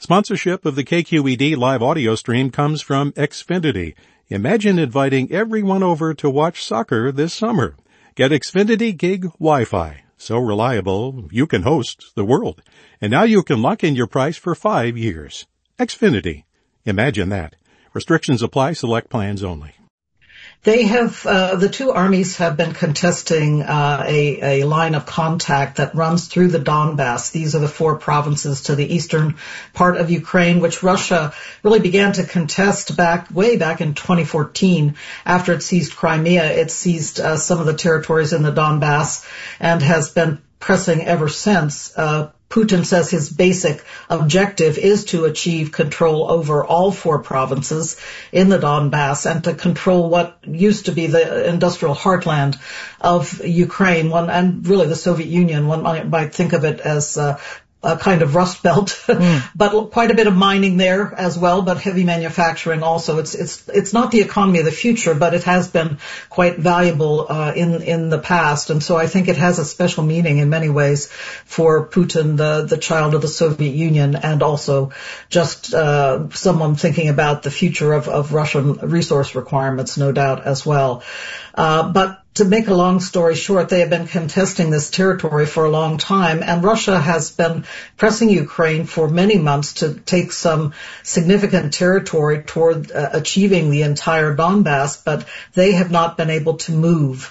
Sponsorship of the KQED live audio stream comes from Xfinity. Imagine inviting everyone over to watch soccer this summer. Get Xfinity Gig Wi-Fi. So reliable, you can host the world. And now you can lock in your price for 5 years. Xfinity. Imagine that. Restrictions apply. Select plans only. They have, the two armies have been contesting a line of contact that runs through the Donbass. These are the 4 provinces to the eastern part of Ukraine, which Russia really began to contest way back in 2014. After it seized Crimea, it seized some of the territories in the Donbass and has been pressing ever since. Putin says his basic objective is to achieve control over all 4 provinces in the Donbass and to control what used to be the industrial heartland of Ukraine, and really the Soviet Union. One might think of it as a kind of rust belt, but quite a bit of mining there as well, but heavy manufacturing also. It's not the economy of the future, but it has been quite valuable in the past. And so I think it has a special meaning in many ways for Putin, the child of the Soviet Union, and also just someone thinking about the future of Russian resource requirements, no doubt, as well. But to make a long story short, they have been contesting this territory for a long time, and Russia has been pressing Ukraine for many months to take some significant territory toward achieving the entire Donbass, but they have not been able to move.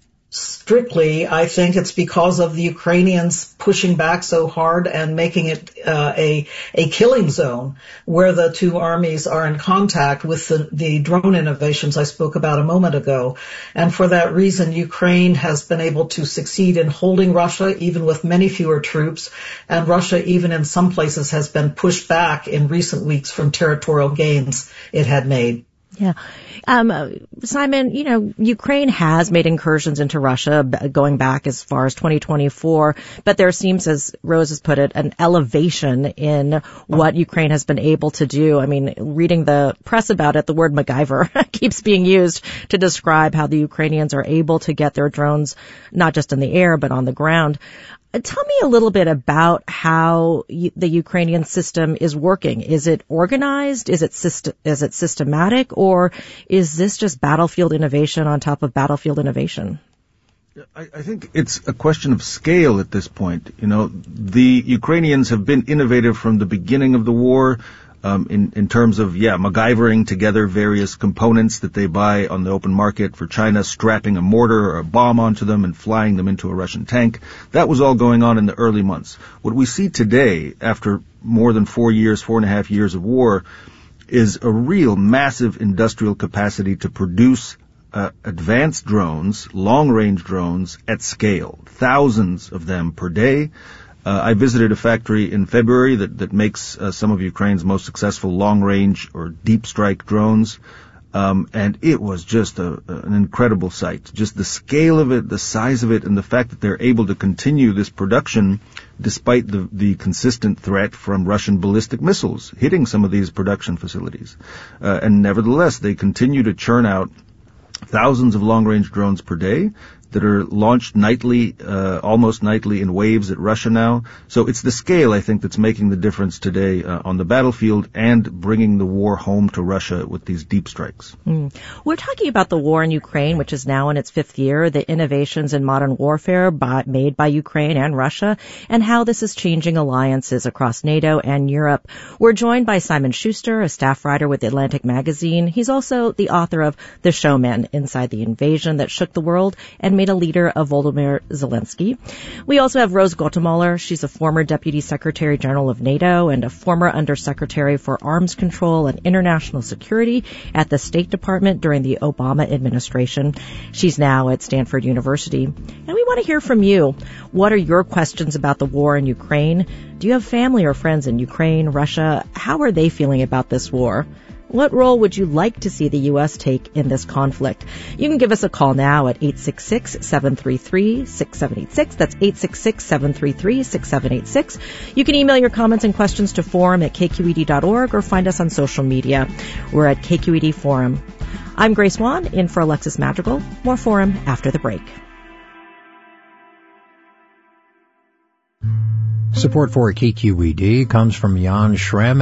Strictly, I think it's because of the Ukrainians pushing back so hard and making it a killing zone where the two armies are in contact with the drone innovations I spoke about a moment ago. And for that reason, Ukraine has been able to succeed in holding Russia, even with many fewer troops. And Russia, even in some places, has been pushed back in recent weeks from territorial gains it had made. Yeah. Simon, Ukraine has made incursions into Russia going back as far as 2024, but there seems, as Rose has put it, an elevation in what Ukraine has been able to do. I mean, reading the press about it, the word MacGyver keeps being used to describe how the Ukrainians are able to get their drones not just in the air, but on the ground. Tell me a little bit about how the Ukrainian system is working. Is it organized? Is it systematic? Or is this just battlefield innovation on top of battlefield innovation? I think it's a question of scale at this point. The Ukrainians have been innovative from the beginning of the war. In terms of, MacGyvering together various components that they buy on the open market for China, strapping a mortar or a bomb onto them and flying them into a Russian tank. That was all going on in the early months. What we see today, after more than 4.5 years of war, is a real massive industrial capacity to produce advanced drones, long-range drones at scale, thousands of them per day. I visited a factory in February that makes some of Ukraine's most successful long-range or deep-strike drones, and it was just an incredible sight. Just the scale of it, the size of it, and the fact that they're able to continue this production despite the consistent threat from Russian ballistic missiles hitting some of these production facilities. And nevertheless, they continue to churn out thousands of long-range drones per day that are launched nightly, almost nightly in waves at Russia now. So it's the scale, I think, that's making the difference today on the battlefield and bringing the war home to Russia with these deep strikes. We're talking about the war in Ukraine, which is now in its 5th year, the innovations in modern warfare made by Ukraine and Russia, and how this is changing alliances across NATO and Europe. We're joined by Simon Schuster, a staff writer with Atlantic Magazine. He's also the author of The Showman, Inside the Invasion That Shook the World and Made a Leader of Volodymyr Zelensky. We also have Rose Gottemoeller. She's a former Deputy Secretary General of NATO and a former Undersecretary for Arms Control and International Security at the State Department during the Obama administration. She's now at Stanford University. And we want to hear from you. What are your questions about the war in Ukraine? Do you have family or friends in Ukraine, Russia? How are they feeling about this war? What role would you like to see the U.S. take in this conflict? You can give us a call now at 866-733-6786. That's 866-733-6786. You can email your comments and questions to forum@kqed.org or find us on social media. We're at KQED Forum. I'm Grace Wan, in for Alexis Madrigal. More Forum after the break. Support for KQED comes from Jan Schrem